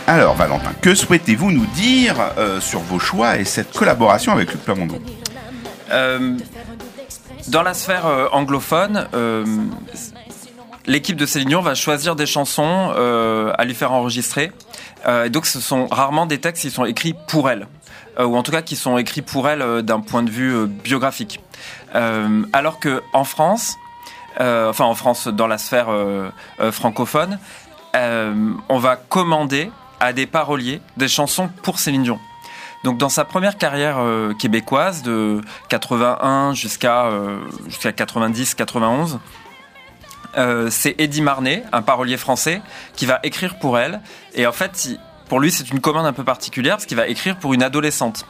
Alors Valentin, que souhaitez-vous nous dire sur vos choix et cette collaboration avec Luc Plamondon ? Dans la sphère anglophone, l'équipe de Céline Dion va choisir des chansons à lui faire enregistrer. Donc ce sont rarement des textes qui sont écrits pour elle, ou en tout cas qui sont écrits pour elle d'un point de vue biographique. Alors qu'en France, en France dans la sphère francophone, on va commander à des paroliers des chansons pour Céline Dion. Donc dans sa première carrière québécoise de 81 jusqu'à 90-91, c'est Eddie Marnet, un parolier français, qui va écrire pour elle. Et en fait, pour lui, c'est une commande un peu particulière parce qu'il va écrire pour une adolescente.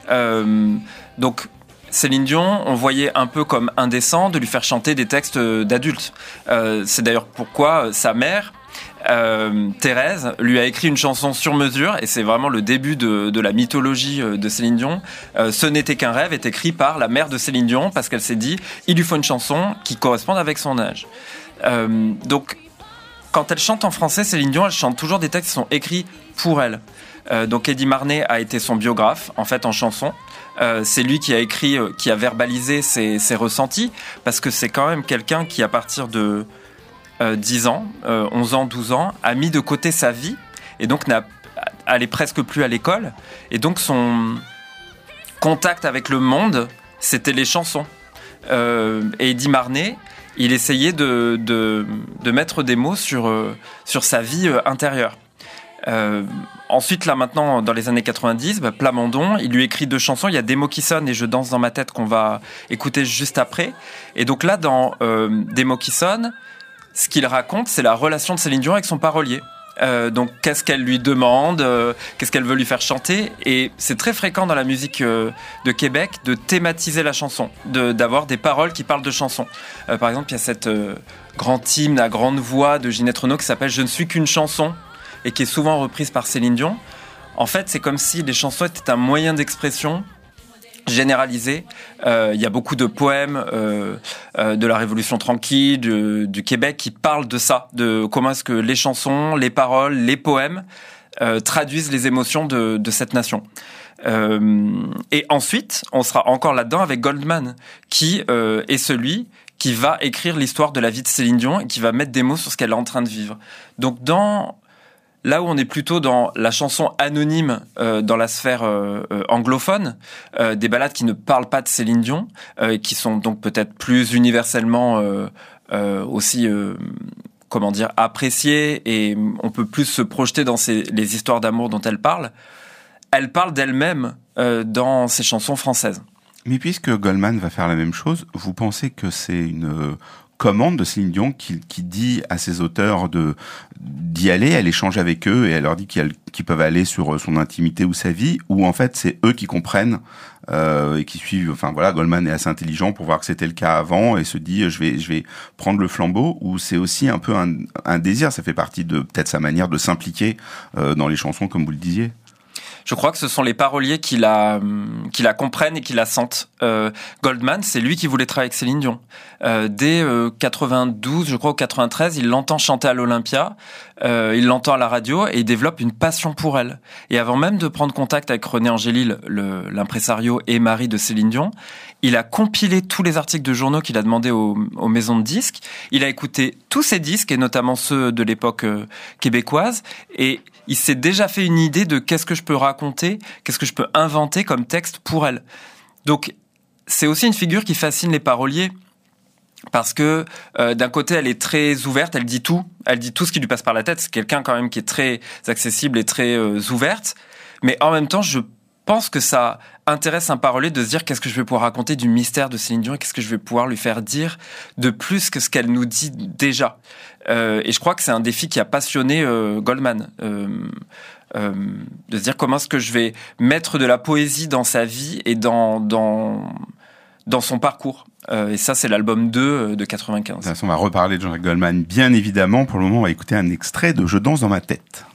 Donc Céline Dion, on voyait un peu comme indécent de lui faire chanter des textes d'adultes. C'est d'ailleurs pourquoi sa mère, Thérèse, lui a écrit une chanson sur mesure, et c'est vraiment le début de la mythologie de Céline Dion. Ce n'était qu'un rêve est écrit par la mère de Céline Dion parce qu'elle s'est dit il lui faut une chanson qui corresponde avec son âge. Donc quand elle chante en français, Céline Dion, elle chante toujours des textes qui sont écrits pour elle. Donc Eddie Marnet a été son biographe en fait en chanson. C'est lui qui a écrit, qui a verbalisé ses ressentis, parce que c'est quand même quelqu'un qui à partir de 10 ans, 11 ans, 12 ans, a mis de côté sa vie et donc allait presque plus à l'école. Et donc son contact avec le monde, c'était les chansons. Et Eddie Marnet, il essayait de mettre des mots sur sa vie intérieure. Ensuite, là maintenant, dans les années 90, Plamondon, il lui écrit 2 chansons. Il y a Des mots qui sonnent et Je danse dans ma tête qu'on va écouter juste après. Et donc là, dans Des mots qui sonnent, ce qu'il raconte, c'est la relation de Céline Dion avec son parolier. Donc, qu'est-ce qu'elle lui demande, qu'est-ce qu'elle veut lui faire chanter. Et c'est très fréquent dans la musique de Québec de thématiser la chanson, d'avoir des paroles qui parlent de chansons. Par exemple, il y a cette grand hymne à grande voix de Ginette Renaud qui s'appelle « Je ne suis qu'une chanson » et qui est souvent reprise par Céline Dion. En fait, c'est comme si les chansons étaient un moyen d'expression généralisé. Il y a beaucoup de poèmes de la Révolution tranquille, du Québec, qui parlent de ça, de comment est-ce que les chansons, les paroles, les poèmes traduisent les émotions de cette nation. Et ensuite, on sera encore là-dedans avec Goldman, qui est celui qui va écrire l'histoire de la vie de Céline Dion et qui va mettre des mots sur ce qu'elle est en train de vivre. Donc là où on est plutôt dans la chanson anonyme dans la sphère anglophone, des ballades qui ne parlent pas de Céline Dion, qui sont donc peut-être plus universellement aussi appréciées, et on peut plus se projeter dans les histoires d'amour dont elle parle. Elle parle d'elle-même dans ses chansons françaises. Mais puisque Goldman va faire la même chose, vous pensez que c'est une commande de Céline Dion qui dit à ses auteurs d'y aller, elle échange avec eux et elle leur dit qu'ils peuvent aller sur son intimité ou sa vie, ou en fait c'est eux qui comprennent et qui suivent. Enfin voilà, Goldman est assez intelligent pour voir que c'était le cas avant et se dit je vais prendre le flambeau, ou c'est aussi un peu un désir, ça fait partie de peut-être sa manière de s'impliquer dans les chansons comme vous le disiez. Je crois que ce sont les paroliers qui la comprennent et qui la sentent. Goldman, c'est lui qui voulait travailler avec Céline Dion. Dès 92, je crois, ou 93, il l'entend chanter à l'Olympia, il l'entend à la radio et il développe une passion pour elle. Et avant même de prendre contact avec René Angélil, l'impresario et mari de Céline Dion, il a compilé tous les articles de journaux qu'il a demandé aux maisons de disques. Il a écouté tous ces disques, et notamment ceux de l'époque québécoise, et il s'est déjà fait une idée de qu'est-ce que je peux raconter, qu'est-ce que je peux inventer comme texte pour elle. Donc, c'est aussi une figure qui fascine les paroliers, parce que d'un côté, elle est très ouverte, elle dit tout ce qui lui passe par la tête. C'est quelqu'un quand même qui est très accessible et très ouverte, mais en même temps, je pense que ça intéresse un parolier de se dire qu'est-ce que je vais pouvoir raconter du mystère de Céline Dion et qu'est-ce que je vais pouvoir lui faire dire de plus que ce qu'elle nous dit déjà. Et je crois que c'est un défi qui a passionné Goldman, de se dire comment est-ce que je vais mettre de la poésie dans sa vie et dans son parcours. Et ça, c'est l'album 2 de 95. De toute façon, on va reparler de Jean-Jacques Goldman, bien évidemment. Pour le moment, on va écouter un extrait de Je danse dans ma tête.